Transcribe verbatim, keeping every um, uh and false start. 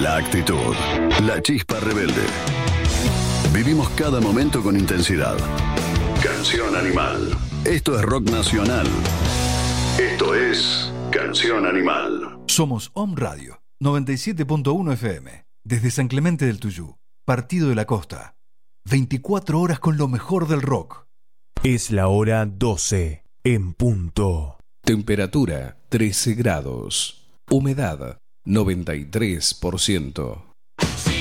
La actitud, la chispa rebelde. Vivimos cada momento con intensidad. Canción Animal. Esto es rock nacional. Esto es Canción Animal. Somos Om Radio, noventa y siete punto uno F M. Desde San Clemente del Tuyú, Partido de la Costa. veinticuatro horas con lo mejor del rock. Es la hora doce, en punto. Temperatura trece grados. Humedad noventa y tres por ciento.